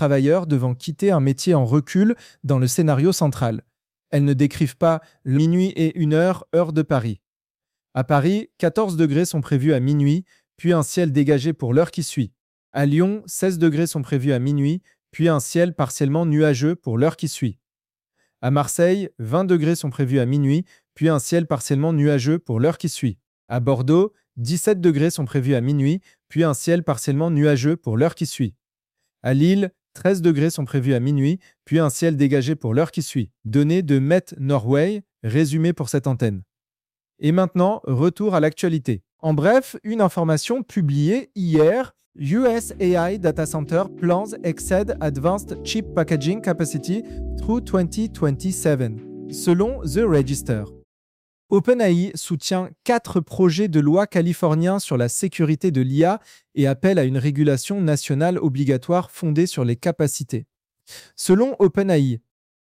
travailleurs devant quitter un métier en recul dans le scénario central. Elles ne décrivent pas minuit et 1 heure, heure de Paris. À Paris, 14 degrés sont prévus à minuit, puis un ciel dégagé pour l'heure qui suit. À Lyon, 16 degrés sont prévus à minuit, puis un ciel partiellement nuageux pour l'heure qui suit. À Marseille, 20 degrés sont prévus à minuit, puis un ciel partiellement nuageux pour l'heure qui suit. À Bordeaux, 17 degrés sont prévus à minuit, puis un ciel partiellement nuageux pour l'heure qui suit. À Lille, 13 degrés sont prévus à minuit, puis un ciel dégagé pour l'heure qui suit. Données de Met Norway, résumé pour cette antenne. Et maintenant, retour à l'actualité. En bref, une information publiée hier, US AI Data Center plans exceed advanced chip packaging capacity through 2027, selon The Register. OpenAI soutient 4 projets de loi californiens sur la sécurité de l'IA et appelle à une régulation nationale obligatoire fondée sur les capacités. Selon OpenAI,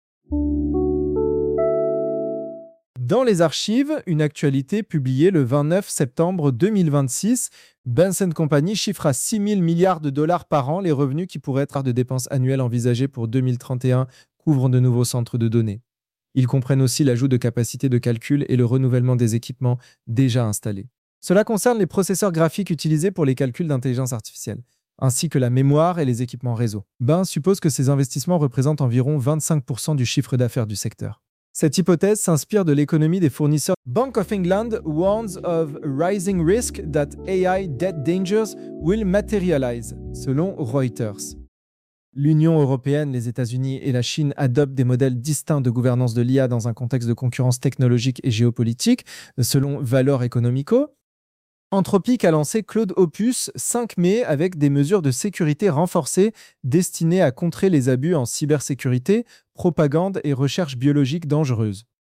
dans les archives, une actualité publiée le 29 septembre 2026, Benson Company chiffre à 6 000 milliards de dollars par an les revenus qui pourraient être de dépenses annuelles envisagées pour 2031 couvrant de nouveaux centres de données. Ils comprennent aussi l'ajout de capacités de calcul et le renouvellement des équipements déjà installés. Cela concerne les processeurs graphiques utilisés pour les calculs d'intelligence artificielle, ainsi que la mémoire et les équipements réseau. Ben suppose que ces investissements représentent environ 25% du chiffre d'affaires du secteur. Cette hypothèse s'inspire de l'économie des fournisseurs. Bank of England warns of rising risk that AI debt dangers will materialize, selon Reuters. L'Union européenne, les États-Unis et la Chine adoptent des modèles distincts de gouvernance de l'IA dans un contexte de concurrence technologique et géopolitique, selon Valor Economico. Anthropic a lancé Claude Opus 5 mai avec des mesures de sécurité renforcées destinées à contrer les abus en cybersécurité, propagande et recherche biologique dangereuse.